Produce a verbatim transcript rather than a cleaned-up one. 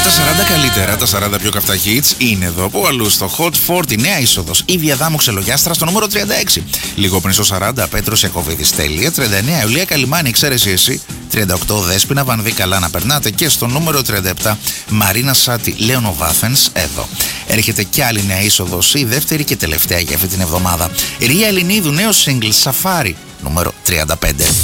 τα σαράντα καλύτερα, τα σαράντα πιο καυτά hits είναι εδώ. Πού αλλού στο Hot σαράντα, νέα είσοδος. Ήβια Αδάμου Ξελογιάστρα στο νούμερο τριάντα έξι. Λίγο πριν στο σαράντα, Πέτρος Ιακωβίδης τέλεια. τριάντα εννέα, Ιουλία Καλυμάνη, εξαίρεση εσύ. τριάντα οκτώ, Δέσποινα Βανδύ, καλά να περνάτε. Και στο νούμερο τριάντα επτά, Μαρίνα Σάτι, Λέωνο Βάφενς, εδώ. Έρχεται κι άλλη νέα είσοδος, η δεύτερη και τελευταία για αυτή την εβδομάδα. Ρία Ελληνίδου, νέο single Safari, νούμερο τριάντα πέντε.